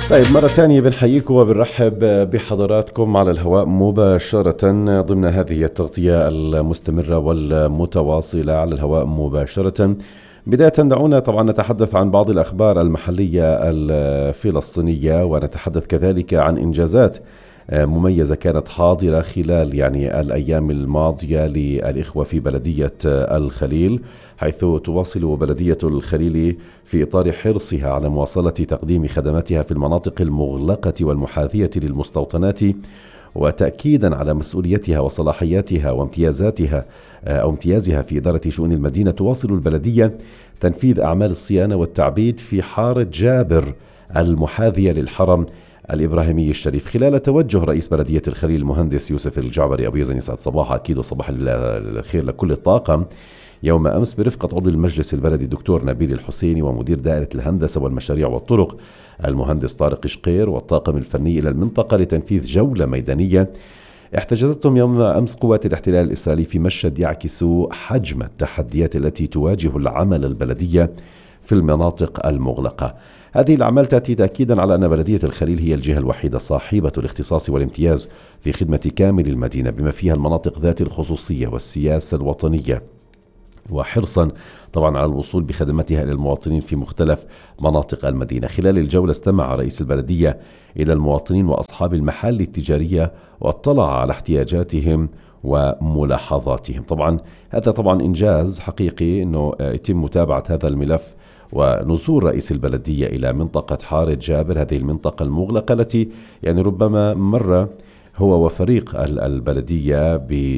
طيب مرة ثانية بنحييكم وبنرحب بحضراتكم على الهواء مباشرة ضمن هذه التغطية المستمرة والمتواصلة على الهواء مباشرة. بداية دعونا طبعا نتحدث عن بعض الأخبار المحلية الفلسطينية، ونتحدث كذلك عن إنجازات مميزة كانت حاضرة خلال الأيام الماضية للإخوة في بلدية الخليل، حيث تواصل بلدية الخليل في إطار حرصها على مواصلة تقديم خدماتها في المناطق المغلقة والمحاذية للمستوطنات، وتأكيدا على مسؤوليتها وصلاحياتها وامتيازاتها أو امتيازها في إدارة شؤون المدينة. تواصل البلدية تنفيذ أعمال الصيانة والتعبيد في حارة جابر المحاذية للحرم الإبراهيمي الشريف، خلال توجه رئيس بلدية الخليل المهندس يوسف الجعبري أبو يزن، يسعد صباحه أكيد وصباح الخير لكل الطاقم، يوم أمس برفقة عضو المجلس البلدي الدكتور نبيل الحسيني ومدير دائرة الهندسة والمشاريع والطرق المهندس طارق شقير والطاقم الفني إلى المنطقة لتنفيذ جولة ميدانية احتجزتهم يوم أمس قوات الاحتلال الإسرائيلي في مشهد يعكس حجم التحديات التي تواجه العمل البلدية في المناطق المغلقة. هذه الأعمال تأتي تأكيدا على أن بلدية الخليل هي الجهة الوحيدة صاحبة الاختصاص والامتياز في خدمة كامل المدينة بما فيها المناطق ذات الخصوصية والسياسة الوطنية، وحرصا طبعا على الوصول بخدماتها إلى المواطنين في مختلف مناطق المدينة. خلال الجولة استمع رئيس البلدية إلى المواطنين وأصحاب المحال التجارية واطلع على احتياجاتهم وملاحظاتهم. طبعا هذا طبعا إنجاز حقيقي أنه يتم متابعة هذا الملف ونزول رئيس البلدية إلى منطقة حارة جابر، هذه المنطقة المغلقة التي ربما مر هو وفريق البلدية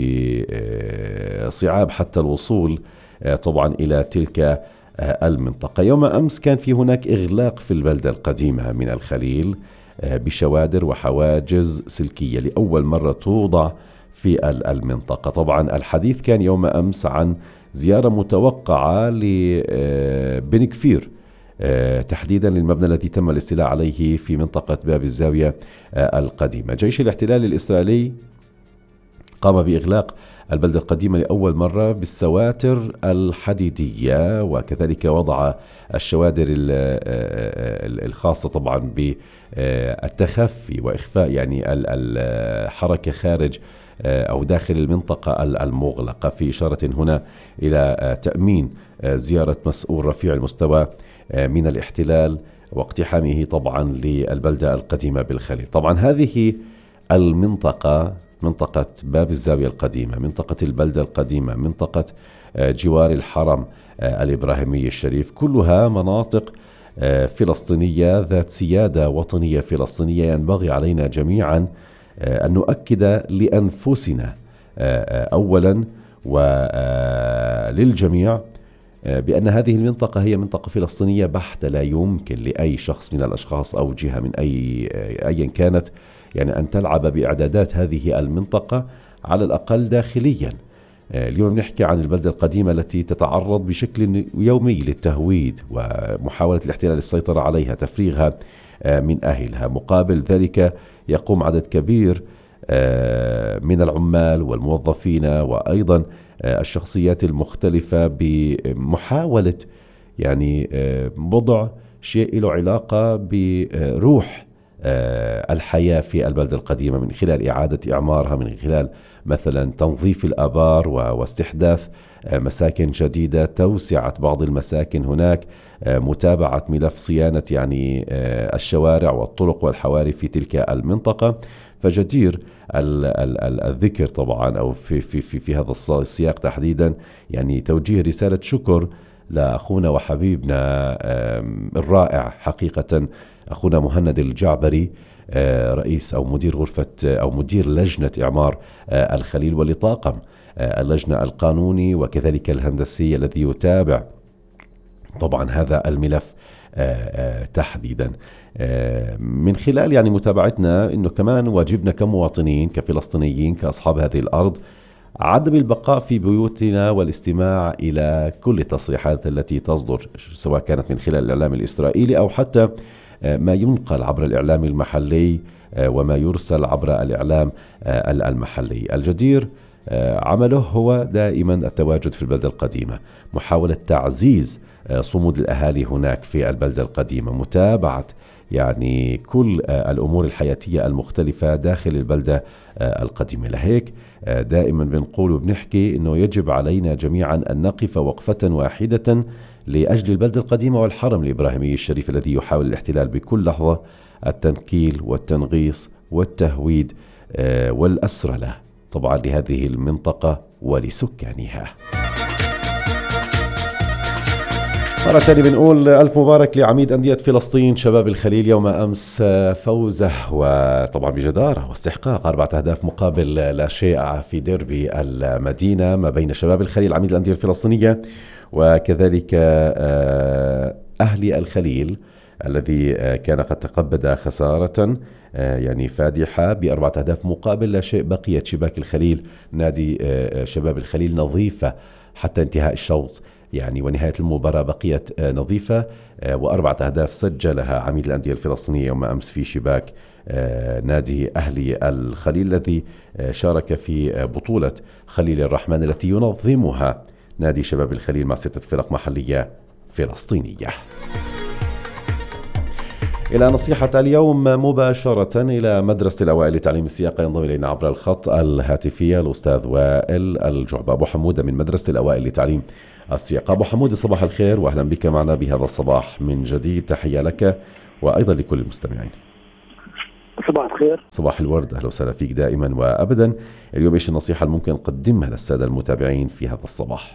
بصعاب حتى الوصول طبعا إلى تلك المنطقة. يوم أمس كان في هناك إغلاق في البلدة القديمة من الخليل بشوادر وحواجز سلكية لأول مرة توضع في المنطقة. طبعا الحديث كان يوم أمس عن زيارة متوقعة لبن كفير، تحديدا للمبنى الذي تم الاستيلاء عليه في منطقة باب الزاوية القديمة. جيش الاحتلال الإسرائيلي قام بإغلاق البلدة القديمة لأول مرة بالسواتر الحديدية، وكذلك وضع الشوادر الخاصة طبعا بالتخفي وإخفاء الحركة خارج أو داخل المنطقة المغلقة، في إشارة هنا إلى تأمين زيارة مسؤول رفيع المستوى من الاحتلال واقتحامه طبعا للبلدة القديمة بالخليل. طبعا هذه المنطقة، منطقة باب الزاوية القديمة، منطقة البلدة القديمة، منطقة جوار الحرم الإبراهيمي الشريف، كلها مناطق فلسطينية ذات سيادة وطنية فلسطينية. ينبغي علينا جميعا أن نؤكد لأنفسنا أولا وللجميع بأن هذه المنطقة هي منطقة فلسطينية بحتة، لا يمكن لأي شخص من الأشخاص أو جهة من أيا كانت أن تلعب بإعدادات هذه المنطقة على الأقل داخليا. اليوم نحكي عن البلدة القديمة التي تتعرض بشكل يومي للتهويد ومحاولة الاحتلال السيطرة عليها، تفريغها من أهلها. مقابل ذلك يقوم عدد كبير من العمال والموظفين وأيضا الشخصيات المختلفة بمحاولة وضع شيء له علاقة بروح الحياة في البلدة القديمة من خلال إعادة إعمارها، من خلال مثلا تنظيف الآبار واستحداث مساكن جديدة، توسعة بعض المساكن هناك، متابعة ملف صيانة الشوارع والطرق والحواري في تلك المنطقة. فجدير الذكر طبعا أو في هذا السياق تحديدا توجيه رسالة شكر لأخونا وحبيبنا الرائع حقيقة، أخونا مهند الجعبري، رئيس أو مدير غرفة أو مدير لجنة إعمار الخليل، ولطاقم اللجنة القانوني وكذلك الهندسي الذي يتابع طبعا هذا الملف تحديدا. من خلال متابعتنا إنه كمان واجبنا كمواطنين كفلسطينيين كأصحاب هذه الأرض عدم البقاء في بيوتنا والاستماع إلى كل التصريحات التي تصدر، سواء كانت من خلال الإعلام الإسرائيلي أو حتى ما ينقل عبر الإعلام المحلي وما يرسل عبر الإعلام المحلي. الجدير عمله هو دائما التواجد في البلدة القديمة، محاولة تعزيز صمود الأهالي هناك في البلدة القديمة، متابعة يعني كل الأمور الحياتية المختلفة داخل البلدة القديمة. لهيك دائما بنقول وبنحكي أنه يجب علينا جميعا أن نقف وقفة واحدة لأجل البلدة القديمة والحرم الإبراهيمي الشريف الذي يحاول الاحتلال بكل لحظة التنكيل والتنغيص والتهويد والأسر له طبعا لهذه المنطقة ولسكانها. مرة ثانية بنقول ألف مبارك لعميد أندية فلسطين شباب الخليل يوم أمس فوزه وطبعا بجدارة واستحقاق 4 أهداف مقابل لا شيء في ديربي المدينة ما بين شباب الخليل عميد الأندية الفلسطينية وكذلك أهلي الخليل الذي كان قد تقبل خسارة يعني فادحة ب4 أهداف مقابل لا شيء. بقيت شباك الخليل نادي شباب الخليل نظيفة حتى انتهاء الشوط يعني ونهاية المباراة بقيت نظيفة، و4 أهداف سجلها عميد الأندية الفلسطينية يوم أمس في شباك نادي أهلي الخليل الذي شارك في بطولة خليل الرحمن التي ينظمها نادي شباب الخليل مع 6 فرق محلية فلسطينية. إلى نصيحة اليوم مباشرة إلى مدرسة الأوائل لتعليم السياقة ينضم إلينا عبر الخط الهاتفي الأستاذ وائل الجعبة أبو حمودة من مدرسة الأوائل لتعليم السياقة. أبو حمودة صباح الخير وأهلا بك معنا بهذا الصباح من جديد، تحية لك وأيضا لكل المستمعين. صباح الخير. صباح الورد، أهلا وسهلا فيك دائما وأبدا. اليوم إيش النصيحة اللي ممكن نقدمها للسادة المتابعين في هذا الصباح؟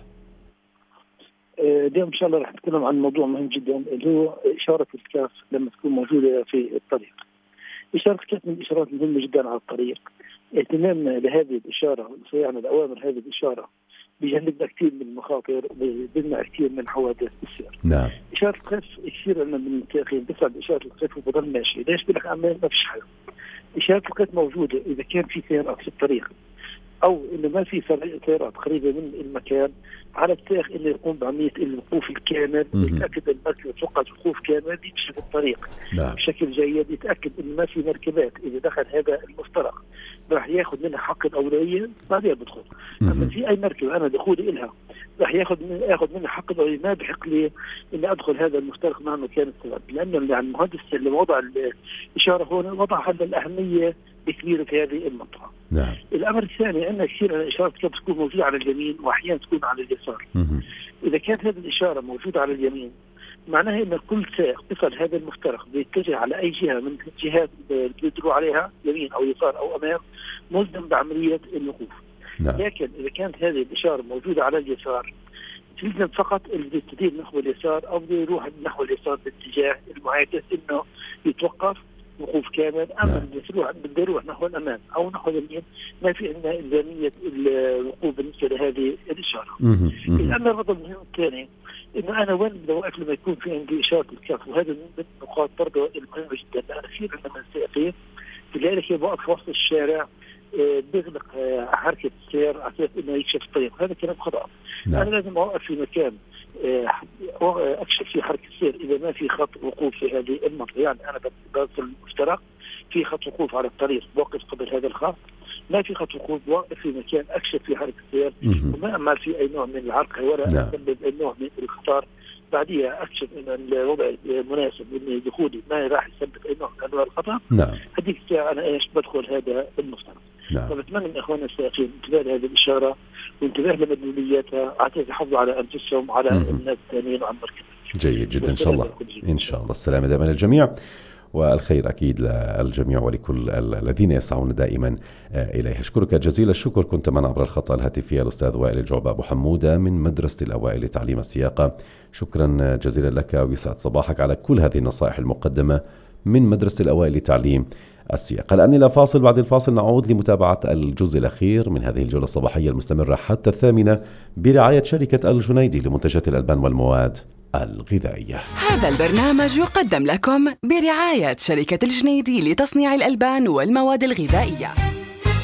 اليوم إن شاء الله رح نتكلم عن موضوع مهم جدا اللي هو إشارة الكاف لما تكون موجودة في الطريق. إشارة الكاف من الإشارات المهمة جدا على الطريق. اهتمامنا لهذه الإشارة وصيانة الأوامر هذه الإشارة بيجنبنا كثير من المخاطر وبيمنع كثير من حوادث السير. نعم. إشارة الكاف كثير أنا من التأخير بسعى بإشارة الكاف وبضل ماشي. ليش بلك أمان ما فيش حاجة. إشارة الكاف موجودة إذا كان في سيارات في الطريق أو إنه ما في سيارات قريبة من المكان، على السائق إنه يقوم بعملية الوقوف الكامل، يتأكد أن المركبة توقف وقوف كامل يمشي في الطريق بشكل جيد، يتأكد إنه ما في مركبات إذا دخل هذا المفترق راح ياخذ منها حق الأولوية بعدين بدخل. أما في أي مركبة أنا دخولي إلها راح ياخذ منها حق الأولوية، ما بحق لي إني أدخل هذا المفترق مهما كان السبب، لأنه يعني المهندس اللي وضع الإشارة هون وضعها للأهمية كبيرة في هذه المنطقة. نعم. الأمر الثاني أن كثير الإشارة تكون موجودة على اليمين وأحيانا تكون على اليسار. إذا كانت هذه الإشارة موجودة على اليمين معناها أن كل سائق بصل هذا المفترق بيتجه على أي جهة من الجهات اللي بيدلوا عليها يمين أو يسار أو أمام ملزم بعملية الوقوف. نعم. لكن إذا كانت هذه الإشارة موجودة على اليسار تلزم فقط اللي بيستدير نحو اليسار أو بده يروح نحو اليسار باتجاه المعاكس إنه يتوقف وقوف كامل. أما بده يروح نحو الأمام أو نحو اليمين ما في عندنا إلزامية الوقوف بالنسبة لهذه الإشارة. الأمر برضه المهم الثاني إنه أنا وين بدي أوقف لما يكون في عندي إشارة الكاف، وهذا من النقاط برضه المهمة جدا. أنا كثير عندما السائقين تلاقي لك بوقف وسط الشارع بيغلق حركة السير على أساس إنه يكشف الطريق، هذا كلام خطأ. أنا لازم أوقف في مكان أكشف في حركة السير إذا ما في خط وقوف في هذه المنطقة. يعني أنا بوصل المفترق في خط وقوف على الطريق بوقف قبل هذا الخط، ما في خط وقوف بوقف في مكان أكشف في حركة السير وما أعمل في أي نوع من العرق ولا أسبب أي نوع من الخطر. بعديها أكشف أن الوضع المناسب إن دخولي ما راح يسبب أي نوع من أنواع الخطر. هذيك الساعة أنا إيش بدخل هذا المفترق. فبتمنى من إخواننا السائقين انتباه لهذه الإشارة وانتباه لمدلولياتها حتى يحافظوا على أنفسهم وعلى الناس الثانيين وعلى المركب. جيد جدا. إن شاء الله إن شاء الله السلامة دائما للجميع والخير أكيد للجميع ولكل الذين يسعون دائما إليه. أشكرك جزيل الشكر. كنت معنا عبر الخط الهاتفي الأستاذ وائل الجعبة أبو حمودة من مدرسة الأوائل لتعليم السياقة. شكرا جزيلا لك ويسعد صباحك على كل هذه النصائح المقدمة من مدرسة الأوائل لتعليم السياقة. الآن إلى فاصل، بعد الفاصل نعود لمتابعة الجزء الأخير من هذه الجولة الصباحية المستمرة حتى 8 برعاية شركة الجنيدي لمنتجات الألبان والمواد الغذائية. هذا البرنامج يقدم لكم برعاية شركة الجنيدي لتصنيع الألبان والمواد الغذائية.